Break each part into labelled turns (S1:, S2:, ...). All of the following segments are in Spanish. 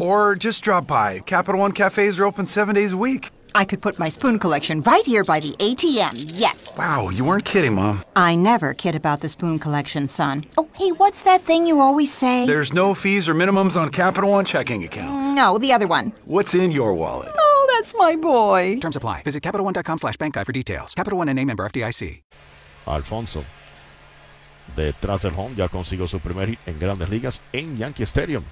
S1: Or just drop by. Capital One cafes are open 7 days a week.
S2: I could put my spoon collection right here by the ATM, yes.
S1: Wow, you weren't kidding, Mom.
S2: I never kid about the spoon collection, son. Oh, hey, what's that thing you always say?
S1: There's no fees or minimums on Capital One checking accounts.
S2: No, the other one.
S1: What's in your wallet?
S2: Oh, that's my boy.
S3: Terms apply. Visit CapitalOne.com/bank guide for details. Capital One N.A. member FDIC.
S4: Alfonso, detrás del home, ya consiguió su primer hit en Grandes Ligas en Yankee Stadium.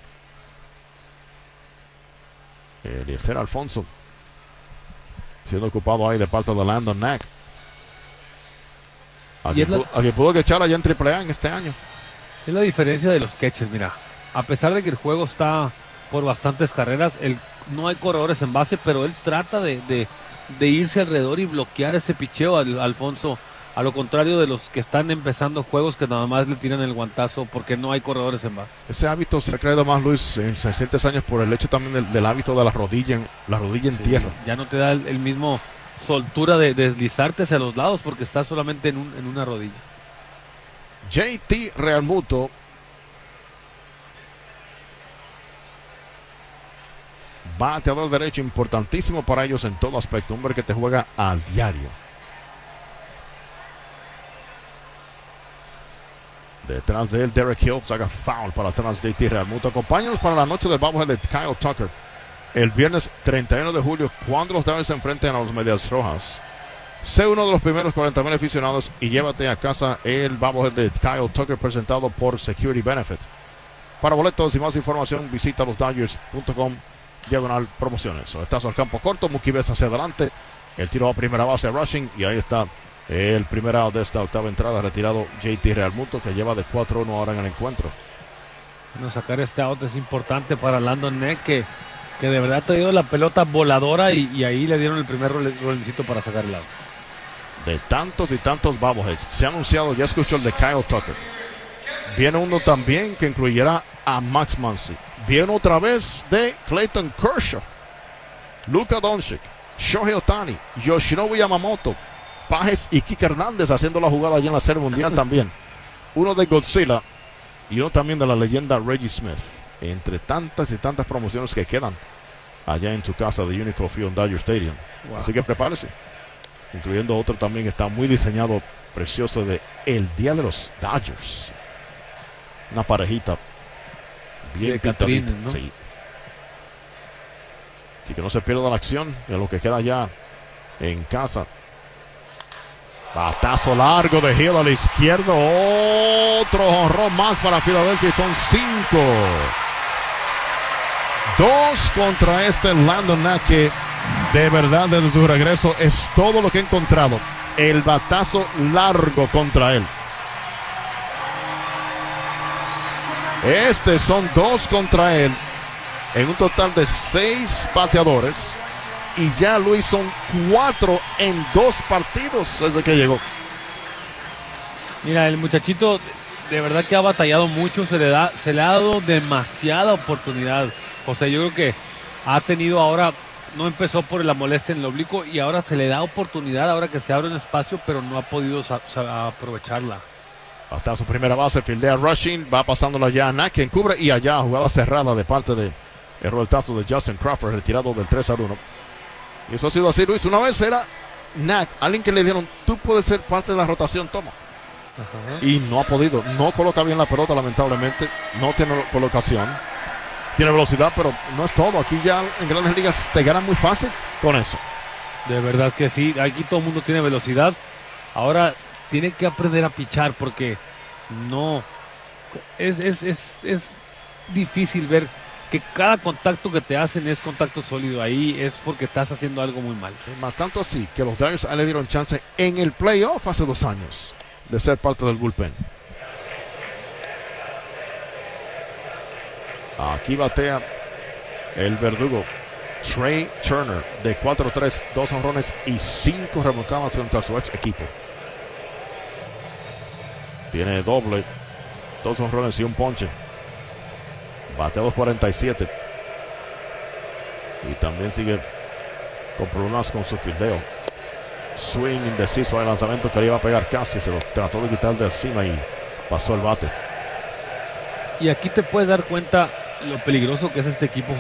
S4: Eliezer Alfonso siendo ocupado ahí de parte de Landon Knack. A quien pudo echar allá en AAA en este año.
S5: Es la diferencia de los catches, mira. A pesar de que el juego está por bastantes carreras, no hay corredores en base, pero él trata de irse alrededor y bloquear ese picheo al Alfonso. A lo contrario de los que están empezando juegos que nada más le tiran el guantazo porque no hay corredores en base.
S4: Ese hábito se ha creado más, Luis, en 60 años por el hecho también del hábito de la rodilla en tierra.
S5: Ya no te da el mismo soltura de deslizarte hacia los lados porque estás solamente en una rodilla.
S4: JT Realmuto bateador derecho, importantísimo para ellos en todo aspecto, un hombre que te juega al diario. Detrás de él, Derek Hill saca foul para atrás de JT Realmuto. Acompáñanos para la noche del bobblehead de Kyle Tucker el viernes 31 de julio cuando los Dodgers se enfrenten a los Medias Rojas. Sé uno de los primeros 40,000 aficionados y llévate a casa el bobblehead de Kyle Tucker presentado por Security Benefit. Para boletos y más información visita losdodgers.com/promociones. Estás al campo corto, Mookie Betts hacia adelante, el tiro a primera base rushing y ahí está el primer out de esta octava entrada, retirado JT Realmuto, que lleva de 4-1 ahora en el encuentro.
S5: Bueno, sacar este out es importante para Landon Knack, que de verdad ha traído la pelota voladora y ahí le dieron el primer rolecito para sacar el out.
S4: De tantos y tantos bobbleheads, se ha anunciado, ya escuchó el de Kyle Tucker. Viene uno también que incluyera a Max Muncy. Viene otra vez de Clayton Kershaw, Luka Doncic, Shohei Ohtani, Yoshinobu Yamamoto, Pajes y Kike Hernández haciendo la jugada allí en la Serie Mundial también. Uno de Godzilla y uno también de la leyenda Reggie Smith. Entre tantas y tantas promociones que quedan allá en su casa de Unicro Field en Dodger Stadium. Wow. Así que prepárese. Incluyendo otro también que está muy diseñado, precioso, de el Día de los Dodgers. Una parejita bien
S5: Catrines, ¿no?
S4: Sí. Así que no se pierda la acción de lo que queda ya en casa. Batazo largo de Hill a la izquierda. Otro jonrón más para Filadelfia y son 5. 2 contra este Landon Knack, que de verdad desde su regreso es todo lo que ha encontrado. El batazo largo contra él. Son 2 contra él en un total de 6 bateadores. Y ya Luis son 4 en 2 partidos desde que llegó.
S5: Mira, el muchachito de verdad que ha batallado mucho, se le ha dado demasiada oportunidad. O sea, yo creo que ha tenido ahora, no empezó por la molestia en el oblicuo y ahora se le da oportunidad, ahora que se abre un espacio, pero no ha podido aprovecharla.
S4: Hasta su primera base, fildea rushing, va pasándola ya a Knack, quien cubre, y allá jugada cerrada de parte de el roletazo de Justin Crawford, retirado del 3-1. Y eso ha sido así, Luis. Una vez era Knack, alguien que le dieron, tú puedes ser parte de la rotación, toma. Ajá. Y no ha podido, no coloca bien la pelota, lamentablemente, no tiene colocación, tiene velocidad, pero no es todo. Aquí ya en Grandes Ligas te ganan muy fácil con eso.
S5: De verdad que sí, aquí todo el mundo tiene velocidad. Ahora tiene que aprender a pichar porque no, es difícil ver que cada contacto que te hacen es contacto sólido. Ahí es porque estás haciendo algo muy mal.
S4: Más tanto así que los Dodgers le dieron chance en el playoff hace 2 años de ser parte del bullpen. Aquí batea el verdugo Trey Turner de 4-3, 2 jonrones y 5 remolcadas contra su ex equipo. Tiene doble, 2 jonrones y 1 ponche. Bateado 47. Y también sigue con problemas con su fildeo. Swing indeciso al lanzamiento que le iba a pegar casi. Se lo trató de quitar de encima y pasó el bate.
S5: Y aquí te puedes dar cuenta lo peligroso que es este equipo.